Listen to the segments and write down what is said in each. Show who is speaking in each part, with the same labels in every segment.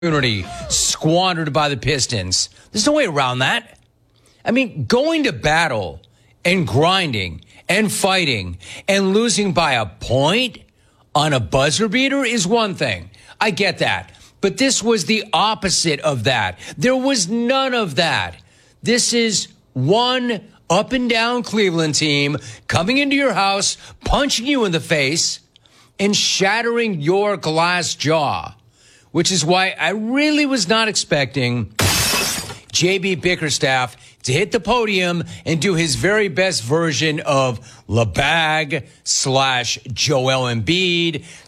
Speaker 1: opportunity squandered by the Pistons. There's no way around that. I mean, going to battle and grinding and fighting and losing by a point on a buzzer beater is one thing. I get that. But this was the opposite of that. There was none of that. This is one up and down Cleveland team coming into your house, punching you in the face, and shattering your glass jaw, which is why I really was not expecting J.B. Bickerstaff to hit the podium and do his very best version of LeBag / Joel Embiid /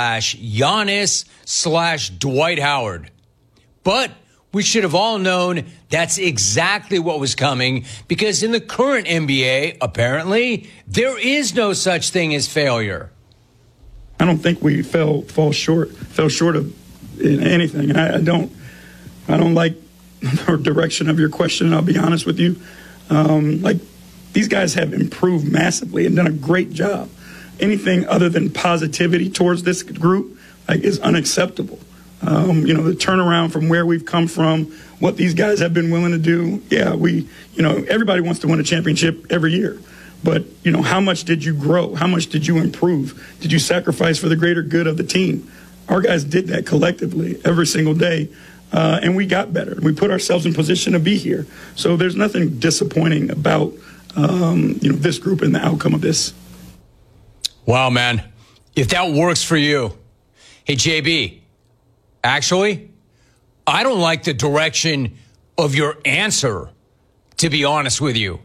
Speaker 1: Giannis / Dwight Howard. But we should have all known that's exactly what was coming, because in the current NBA, apparently, there is no such thing as failure.
Speaker 2: I don't think we fell short of anything. And I don't like the direction of your question, I'll be honest with you. These guys have improved massively and done a great job. Anything other than positivity towards this group is unacceptable. The turnaround from where we've come from, what these guys have been willing to do. Yeah, everybody wants to win a championship every year. But, how much did you grow? How much did you improve? Did you sacrifice for the greater good of the team? Our guys did that collectively every single day. And we got better. We put ourselves in position to be here. So there's nothing disappointing about, this group and the outcome of this.
Speaker 1: Wow, man. If that works for you. Hey, JB, actually, I don't like the direction of your answer, to be honest with you.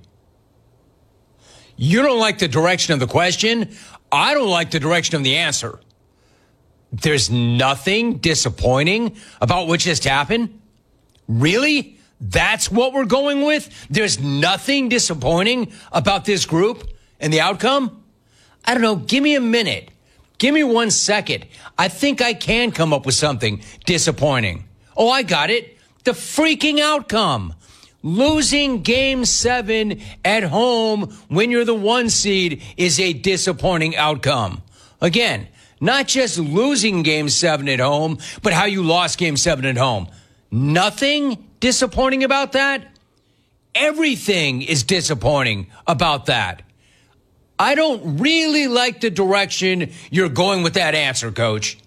Speaker 1: You don't like the direction of the question. I don't like the direction of the answer. There's nothing disappointing about what just happened? Really? That's what we're going with? There's nothing disappointing about this group and the outcome? I don't know. Give me a minute. Give me 1 second. I think I can come up with something disappointing. Oh, I got it. The freaking outcome. Losing Game 7 at home when you're the 1 seed is a disappointing outcome. Again, not just losing Game 7 at home, but how you lost Game 7 at home. Nothing disappointing about that? Everything is disappointing about that. I don't really like the direction you're going with that answer, Coach.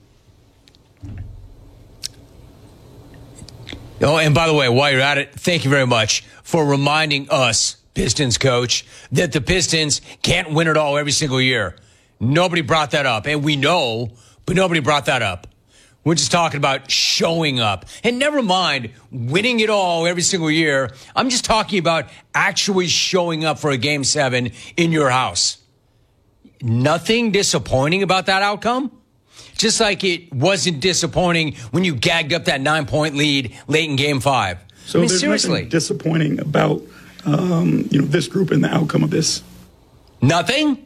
Speaker 1: Oh, and by the way, while you're at it, thank you very much for reminding us, Pistons coach, that the Pistons can't win it all every single year. Nobody brought that up, and we know, but nobody brought that up. We're just talking about showing up. And never mind winning it all every single year. I'm just talking about actually showing up for a Game 7 in your house. Nothing disappointing about that outcome? Just like it wasn't disappointing when you gagged up that 9-point lead late in Game 5.
Speaker 2: So there's
Speaker 1: seriously,
Speaker 2: nothing disappointing about this group and the outcome of this.
Speaker 1: Nothing?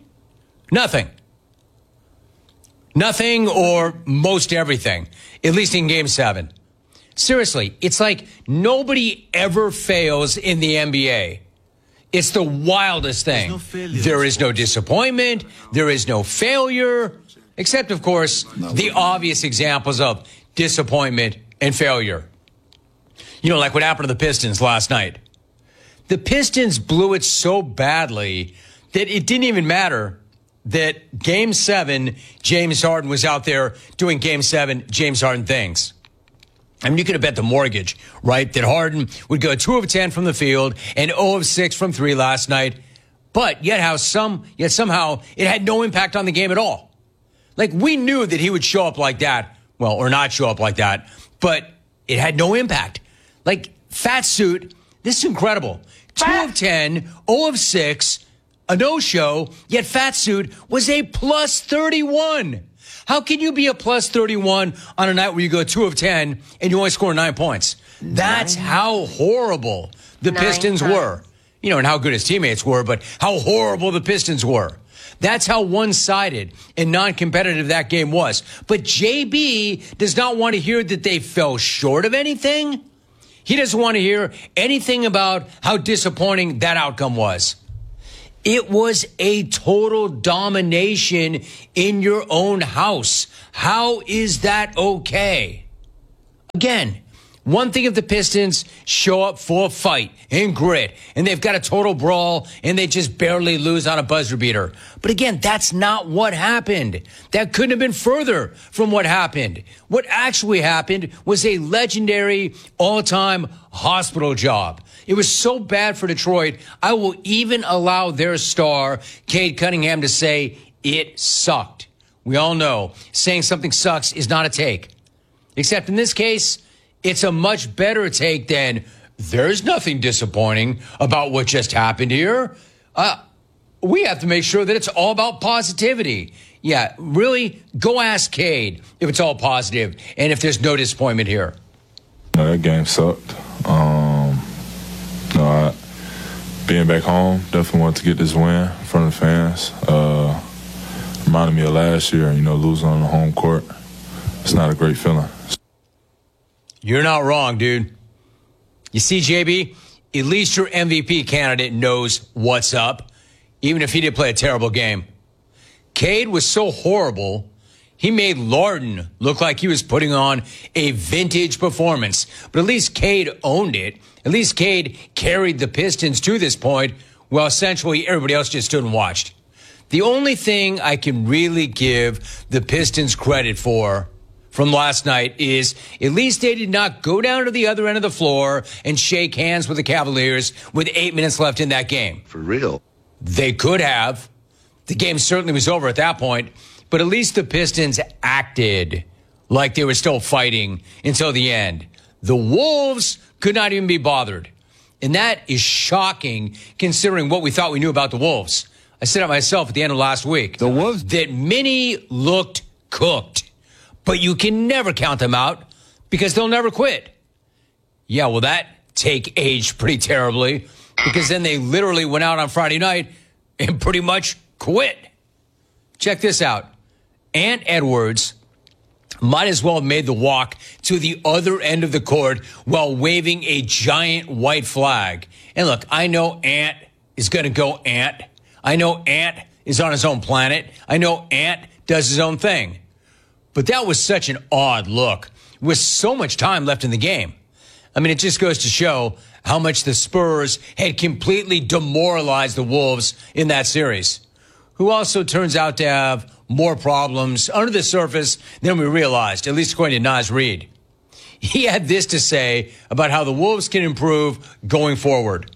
Speaker 1: Nothing or most everything, at least in Game 7. Seriously, it's like nobody ever fails in the NBA. It's the wildest thing. There is no disappointment. There is no failure. Except, of course, the obvious examples of disappointment and failure. Like what happened to the Pistons last night. The Pistons blew it so badly that it didn't even matter that Game 7, James Harden was out there doing Game 7, James Harden things. I mean, you could have bet the mortgage, right, that Harden would go 2 of 10 from the field and 0 of 6 from 3 last night. But yet somehow it had no impact on the game at all. Like, we knew that he would show up like that. Well, or not show up like that. But it had no impact. Like, Fat Suit, this is incredible. 2 of 10, 0 of 6, a no-show, yet Fat Suit was a plus 31. How can you be a plus 31 on a night where you go 2 of 10 and you only score 9 points? That's how horrible the Pistons were. And how good his teammates were, but how horrible the Pistons were. That's how one-sided and non-competitive that game was. But JB does not want to hear that they fell short of anything. He doesn't want to hear anything about how disappointing that outcome was. It was a total domination in your own house. How is that okay? again, one thing if the Pistons show up full of fight and grit and they've got a total brawl and they just barely lose on a buzzer beater. But again, that's not what happened. That couldn't have been further from what happened. What actually happened was a legendary all-time hospital job. It was so bad for Detroit, I will even allow their star, Cade Cunningham, to say it sucked. We all know saying something sucks is not a take. Except in this case, it's a much better take than there's nothing disappointing about what just happened here. We have to make sure that it's all about positivity. Yeah, really, go ask Cade if it's all positive and if there's no disappointment here.
Speaker 3: No, that game sucked. Being back home, definitely wanted to get this win in front of the fans. Reminded me of last year, losing on the home court. It's not a great feeling.
Speaker 1: You're not wrong, dude. You see, JB, at least your MVP candidate knows what's up, even if he did play a terrible game. Cade was so horrible, he made Larden look like he was putting on a vintage performance. But at least Cade owned it. At least Cade carried the Pistons to this point, while essentially everybody else just stood and watched. The only thing I can really give the Pistons credit for from last night is at least they did not go down to the other end of the floor and shake hands with the Cavaliers with 8 minutes left in that game.
Speaker 4: For real.
Speaker 1: They could have. The game certainly was over at that point, but at least the Pistons acted like they were still fighting until the end. The Wolves could not even be bothered. And that is shocking considering what we thought we knew about the Wolves. I said it myself at the end of last week.
Speaker 4: The Wolves?
Speaker 1: That many looked cooked. But you can never count them out because they'll never quit. Yeah, well, that take aged pretty terribly because then they literally went out on Friday night and pretty much quit. Check this out. Ant Edwards might as well have made the walk to the other end of the court while waving a giant white flag. And look, I know Ant is going to go Ant. I know Ant is on his own planet. I know Ant does his own thing. But that was such an odd look with so much time left in the game. I mean, it just goes to show how much the Spurs had completely demoralized the Wolves in that series, who also turns out to have more problems under the surface than we realized, at least according to Naz Reid. He had this to say about how the Wolves can improve going forward.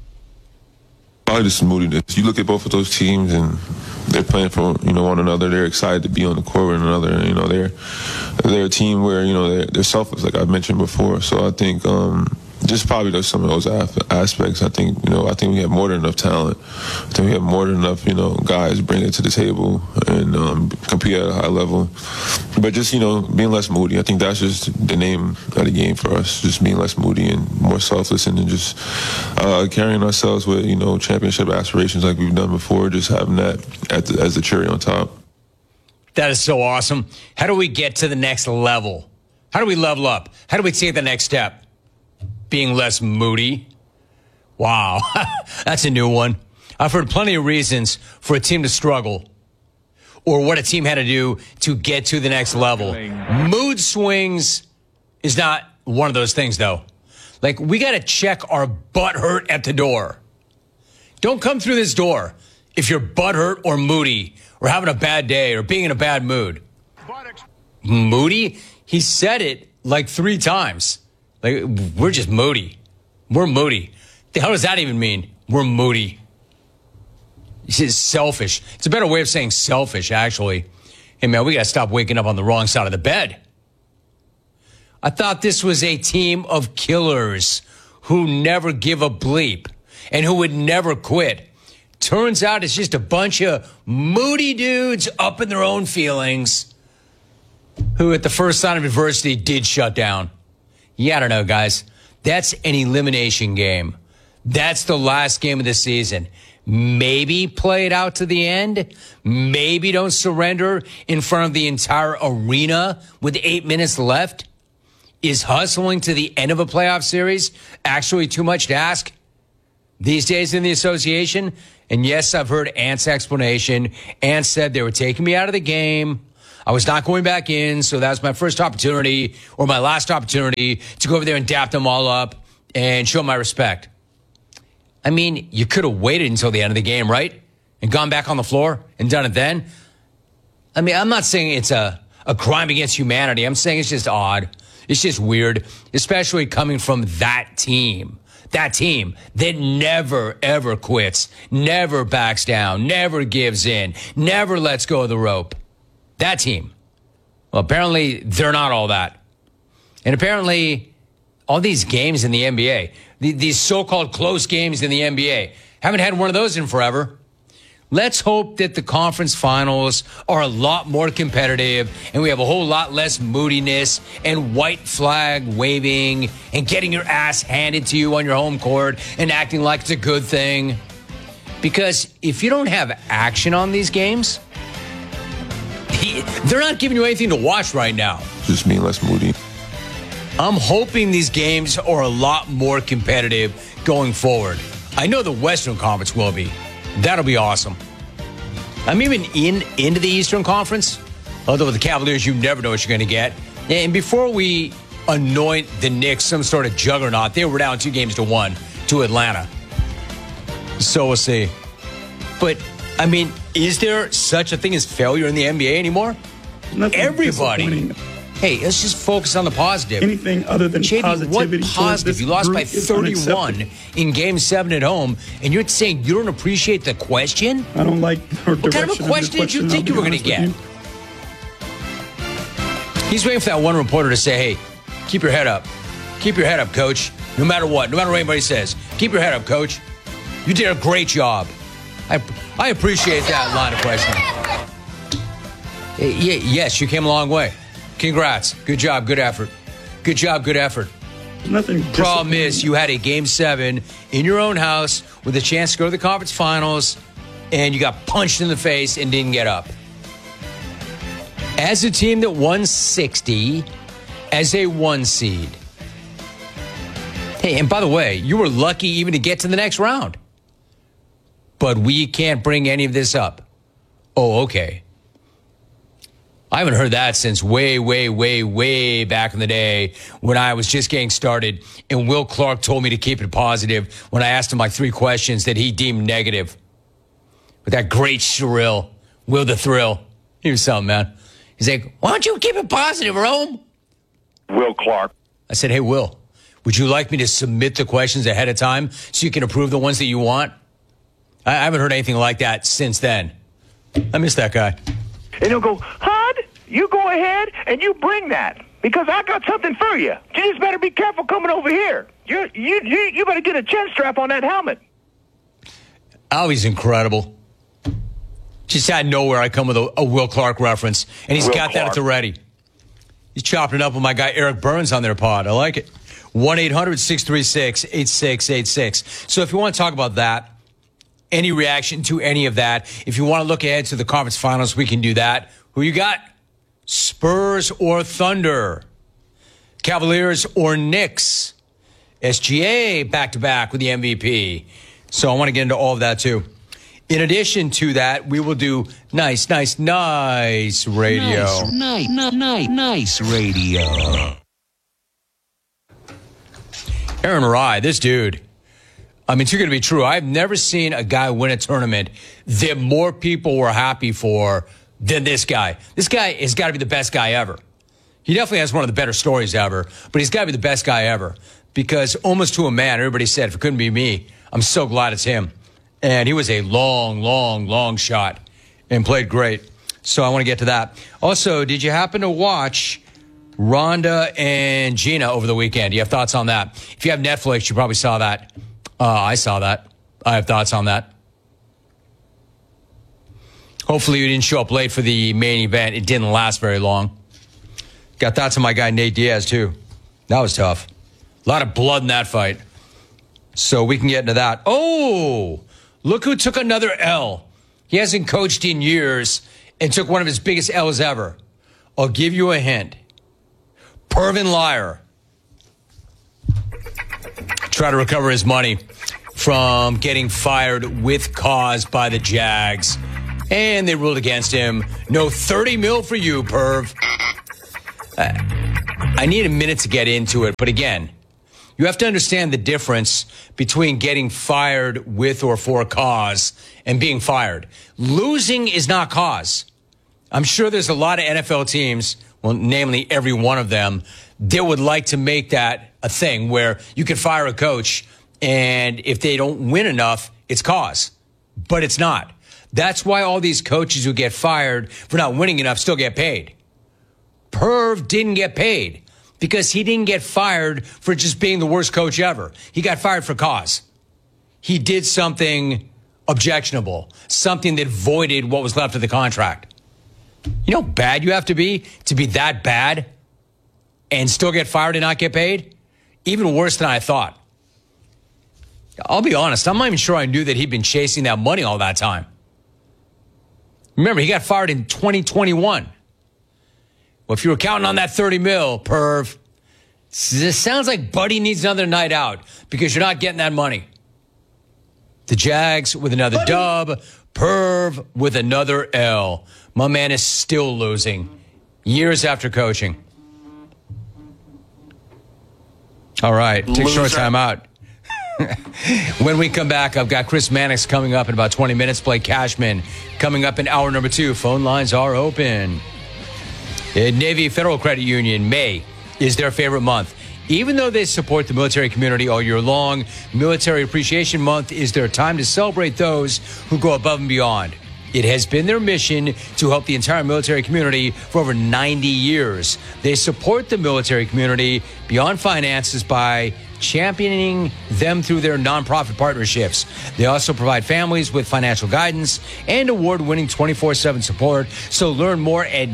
Speaker 5: Probably just moodiness. You look at both of those teams and they're playing for one another. They're excited to be on the court with another. They're a team where they're selfless, like I've mentioned before. So I think just probably there's some of those aspects. I think we have more than enough talent. I think we have more than enough guys bring it to the table and compete at a high level. But just being less moody. I think that's just the name of the game for us. Just being less moody and more selfless, and then just carrying ourselves with championship aspirations like we've done before. Just having that as the cherry on top.
Speaker 1: That is so awesome. How do we get to the next level? How do we level up? How do we take the next step? Being less moody. Wow, that's a new one. I've heard plenty of reasons for a team to struggle or what a team had to do to get to the next level. Mood swings is not one of those things, though. Like, we got to check our butt hurt at the door. Don't come through this door if you're butt hurt or moody or having a bad day or being in a bad mood. Moody? He said it like 3 times. Like, we're just moody. We're moody. The hell does that even mean? We're moody. It's selfish. It's a better way of saying selfish, actually. Hey, man, we got to stop waking up on the wrong side of the bed. I thought this was a team of killers who never give a bleep and who would never quit. Turns out it's just a bunch of moody dudes up in their own feelings who at the first sign of adversity did shut down. Yeah, I don't know, guys. That's an elimination game. That's the last game of the season. Maybe play it out to the end. Maybe don't surrender in front of the entire arena with 8 minutes left. Is hustling to the end of a playoff series actually too much to ask these days in the association? And yes, I've heard Ant's explanation. Ant said they were taking me out of the game. I was not going back in, so that was my first opportunity or my last opportunity to go over there and dap them all up and show my respect. I mean, you could have waited until the end of the game, right? And gone back on the floor and done it then. I mean, I'm not saying it's a crime against humanity. I'm saying it's just odd. It's just weird, especially coming from that team. That team that never, ever quits, never backs down, never gives in, never lets go of the rope. That team. Well, apparently they're not all that. And apparently all these games in the NBA, these so-called close games in the NBA, haven't had one of those in forever. Let's hope that the conference finals are a lot more competitive and we have a whole lot less moodiness and white flag waving and getting your ass handed to you on your home court and acting like it's a good thing. Because if you don't have action on these games, they're not giving you anything to watch right now.
Speaker 5: Just being less moody.
Speaker 1: I'm hoping these games are a lot more competitive going forward. I know the Western Conference will be. That'll be awesome. I'm even into the Eastern Conference, although with the Cavaliers, you never know what you're going to get. And before we anoint the Knicks some sort of juggernaut, they were down 2-1 to Atlanta. So we'll see. But, I mean, is there such a thing as failure in the NBA anymore?
Speaker 2: Nothing
Speaker 1: Everybody. Hey, let's just focus on the positive.
Speaker 2: Anything other than
Speaker 1: JD,
Speaker 2: positivity.
Speaker 1: what positive? You lost by 31 in Game 7 at home, and you're saying you don't appreciate the question?
Speaker 2: I don't like her
Speaker 1: What kind of a question did you think you were going to get? He's waiting for that one reporter to say, hey, keep your head up. Keep your head up, coach. No matter what. No matter what anybody says. Keep your head up, coach. You did a great job. I appreciate that line of questioning. Yes, you came a long way. Congrats. Good job. Good effort. Good job. Good effort.
Speaker 2: Nothing.
Speaker 1: Problem is, you had a Game 7 in your own house with a chance to go to the conference finals, and you got punched in the face and didn't get up. As a team that won 60, as a 1 seed. Hey, and by the way, you were lucky even to get to the next round. But we can't bring any of this up. Oh, okay. I haven't heard that since way back in the day when I was just getting started and Will Clark told me to keep it positive when I asked him like 3 questions that he deemed negative. With that great shrill, Will the Thrill. He was something, man. He's like, why don't you keep it positive, Rome?
Speaker 4: Will Clark.
Speaker 1: I said, hey, Will, would you like me to submit the questions ahead of time so you can approve the ones that you want? I haven't heard anything like that since then. I miss that guy.
Speaker 4: And he'll go, Hud, you go ahead and you bring that because I got something for you. You just better be careful coming over here. You better get a chin strap on that helmet.
Speaker 1: Oh, he's incredible. Just out of nowhere, I come with a Will Clark reference, and he's got that at the ready. He's chopping it up with my guy Eric Burns on their pod. I like it. 1-800-636-8686. So if you want to talk about that, any reaction to any of that, if you want to look ahead to the conference finals, we can do that. Who you got? Spurs or Thunder? Cavaliers or Knicks? SGA back-to-back with the MVP. So I want to get into all of that, too. In addition to that, we will do nice radio.
Speaker 6: Nice radio.
Speaker 1: Aaron Rye, this dude. I mean, it's going to be true. I've never seen a guy win a tournament that more people were happy for than this guy. This guy has got to be the best guy ever. He definitely has one of the better stories ever, but he's got to be the best guy ever because almost to a man, everybody said, if it couldn't be me, I'm so glad it's him. And he was a long shot and played great. So I want to get to that. Also, did you happen to watch Rhonda and Gina over the weekend? Do you have thoughts on that? If you have Netflix, you probably saw that. I saw that. I have thoughts on that. Hopefully you didn't show up late for the main event. It didn't last very long. Got thoughts on my guy Nate Diaz, too. That was tough. A lot of blood in that fight. So we can get into that. Oh, look who took another L. He hasn't coached in years and took one of his biggest L's ever. I'll give you a hint. Pervin Liar. Try to recover his money from getting fired with cause by the Jags. And they ruled against him. No $30 million for you, perv. I need a minute to get into it, but again, you have to understand the difference between getting fired with or for a cause and being fired. Losing is not cause. I'm sure there's a lot of NFL teams, well, namely every one of them, that would like to make that a thing where you can fire a coach and if they don't win enough, it's cause. But it's not. That's why all these coaches who get fired for not winning enough still get paid. Perv didn't get paid because he didn't get fired for just being the worst coach ever. He got fired for cause. He did something objectionable, something that voided what was left of the contract. You know how bad you have to be that bad and still get fired and not get paid? Even worse than I thought. I'll be honest, I'm not even sure I knew that he'd been chasing that money all that time. Remember, he got fired in 2021. Well, if you were counting on that $30 million, perv, this sounds like Buddy needs another night out because you're not getting that money. The Jags with another dub, perv with another L. My man is still losing years after coaching. All right, take a short time out. When we come back, I've got Chris Mannix coming up in about 20 minutes. Blake Cashman coming up in hour number 2. Phone lines are open. Navy Federal Credit Union, May is their favorite month. Even though they support the military community all year long, Military Appreciation Month is their time to celebrate those who go above and beyond. It has been their mission to help the entire military community for over 90 years. They support the military community beyond finances by championing them through their nonprofit partnerships. They also provide families with financial guidance and award-winning 24/7 support. So learn more at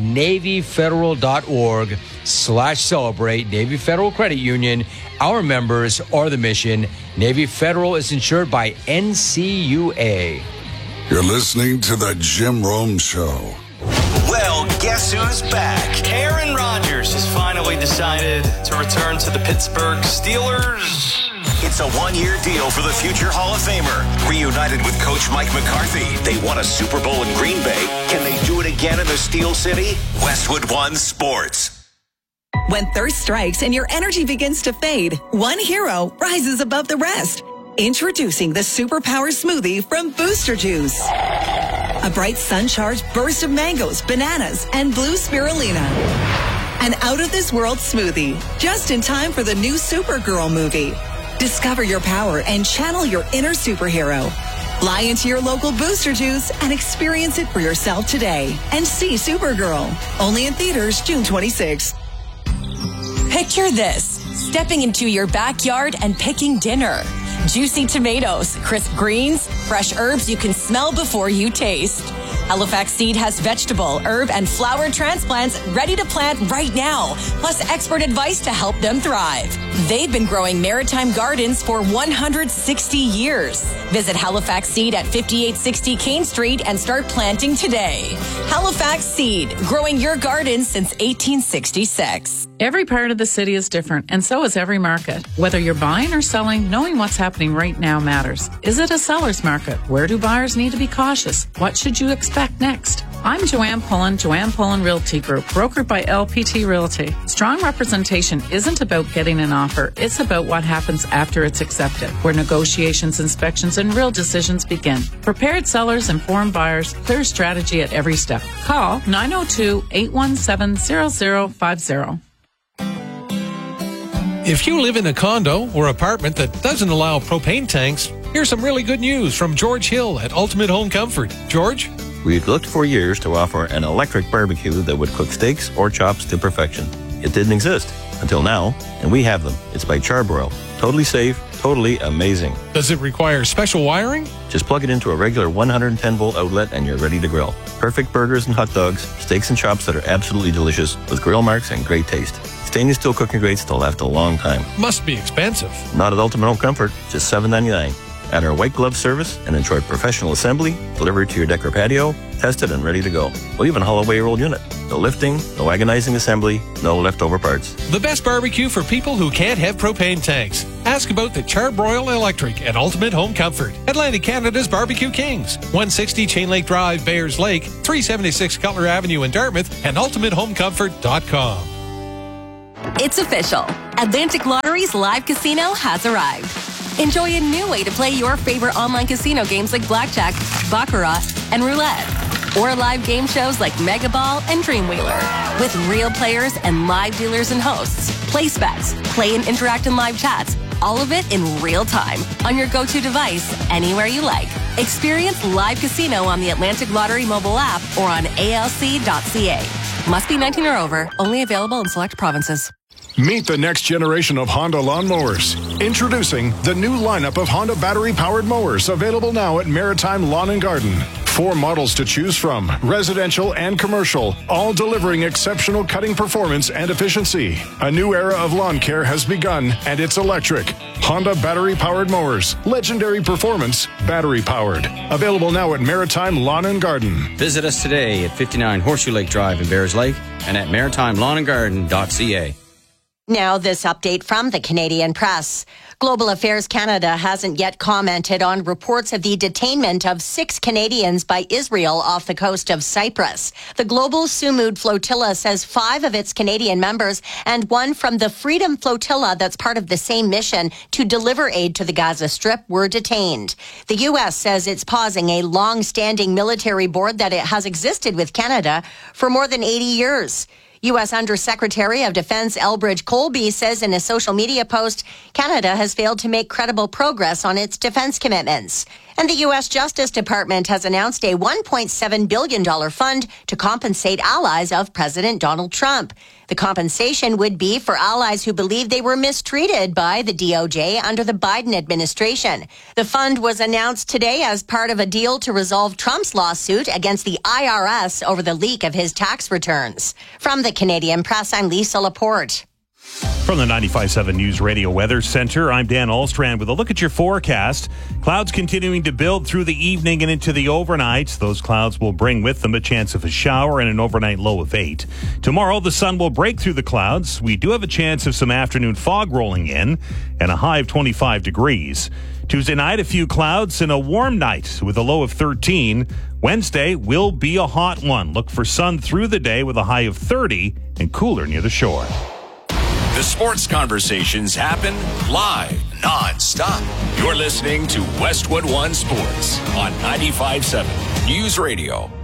Speaker 1: NavyFederal.org/celebrate. Navy Federal Credit Union. Our members are the mission. Navy Federal is insured by NCUA.
Speaker 7: You're listening to the Jim Rome Show.
Speaker 8: Well, guess who's back? Aaron Rodgers has finally decided to return to the Pittsburgh Steelers. It's a one-year deal for the future Hall of Famer. Reunited with Coach Mike McCarthy, they won a Super Bowl in Green Bay. Can they do it again in the Steel City? Westwood One Sports.
Speaker 9: When thirst strikes and your energy begins to fade, one hero rises above the rest. Introducing the Superpower Smoothie from Booster Juice. A bright sun-charged burst of mangoes, bananas, and blue spirulina. An out-of-this-world smoothie, just in time for the new Supergirl movie. Discover your power and channel your inner superhero. Fly into your local Booster Juice and experience it for yourself today. And see Supergirl. Only in theaters June 26.
Speaker 10: Picture this, stepping into your backyard and picking dinner. Juicy tomatoes, crisp greens, fresh herbs you can smell before you taste. Halifax Seed has vegetable, herb, and flower transplants ready to plant right now, plus expert advice to help them thrive. They've been growing maritime gardens for 160 years. Visit Halifax Seed at 5860 Kane Street and start planting today. Halifax Seed, growing your garden since 1866.
Speaker 11: Every part of the city is different, and so is every market. Whether you're buying or selling, knowing what's happening right now matters. Is it a seller's market? Where do buyers need to be cautious? What should you expect next? I'm Joanne Pullen Realty Group, brokered by LPT Realty. Strong representation isn't about getting an offer. It's about what happens after it's accepted, where negotiations, inspections, and real decisions begin. Prepared sellers, informed buyers, clear strategy at every step. Call 902-817-0050.
Speaker 12: If you live in a condo or apartment that doesn't allow propane tanks, here's some really good news from George Hill at Ultimate Home Comfort. George?
Speaker 13: We'd looked for years to offer an electric barbecue that would cook steaks or chops to perfection. It didn't exist until now, and we have them. It's by Charbroil. Totally safe, totally amazing.
Speaker 12: Does it require special wiring?
Speaker 13: Just plug it into a regular 110-volt outlet and you're ready to grill. Perfect burgers and hot dogs, steaks and chops that are absolutely delicious with grill marks and great taste. Stainless steel cooking grates to last a long time.
Speaker 12: Must be expensive.
Speaker 13: Not at Ultimate Home Comfort, just $7.99. at our white glove service and enjoy professional assembly delivered to your deck or patio, tested and ready to go. We'll even haul away your old unit. No lifting, no agonizing assembly, no leftover parts.
Speaker 12: The best barbecue for people who can't have propane tanks. Ask about the Charbroil Electric at Ultimate Home Comfort. Atlantic Canada's Barbecue Kings. 160 Chain Lake Drive, Bayers Lake, 376 Cutler Avenue in Dartmouth, and ultimatehomecomfort.com.
Speaker 10: It's official. Atlantic Lottery's live casino has arrived. Enjoy a new way to play your favorite online casino games like Blackjack, Baccarat, and Roulette. Or live game shows like Mega Ball and Dreamwheeler. With real players and live dealers and hosts. Place bets, play and interact in live chats. All of it in real time on your go-to device, anywhere you like. Experience live casino on the Atlantic Lottery mobile app or on alc.ca. Must be 19 or over. Only available in select provinces.
Speaker 14: Meet the next generation of Honda lawnmowers. Introducing the new lineup of Honda battery-powered mowers, available now at Maritime Lawn and Garden. 4 models to choose from, residential and commercial, all delivering exceptional cutting performance and efficiency. A new era of lawn care has begun, and it's electric. Honda battery-powered mowers. Legendary performance, battery-powered. Available now at Maritime Lawn and Garden.
Speaker 15: Visit us today at 59 Horseshoe Lake Drive in Bayers Lake and at maritimelawnandgarden.ca.
Speaker 16: Now, this update from the Canadian Press. Global Affairs Canada hasn't yet commented on reports of the detainment of 6 Canadians by Israel off the coast of Cyprus. The Global Sumud Flotilla says 5 of its Canadian members and 1 from the Freedom Flotilla that's part of the same mission to deliver aid to the Gaza Strip were detained. The U.S. says it's pausing a long-standing military board that it has existed with Canada for more than 80 years. U.S. Undersecretary of Defense Elbridge Colby says in a social media post, Canada has failed to make credible progress on its defense commitments. And the U.S. Justice Department has announced a $1.7 billion fund to compensate allies of President Donald Trump. The compensation would be for allies who believe they were mistreated by the DOJ under the Biden administration. The fund was announced today as part of a deal to resolve Trump's lawsuit against the IRS over the leak of his tax returns. From the Canadian Press, I'm Lisa Laporte.
Speaker 17: From the 95.7 News Radio Weather Center, I'm Dan Alstrand with a look at your forecast. Clouds continuing to build through the evening and into the overnight. Those clouds will bring with them a chance of a shower and an overnight low of 8. Tomorrow, the sun will break through the clouds. We do have a chance of some afternoon fog rolling in and a high of 25 degrees. Tuesday night, a few clouds and a warm night with a low of 13. Wednesday will be a hot one. Look for sun through the day with a high of 30 and cooler near the shore.
Speaker 18: The sports conversations happen live, non-stop. You're listening to Westwood One Sports on 95.7 News Radio.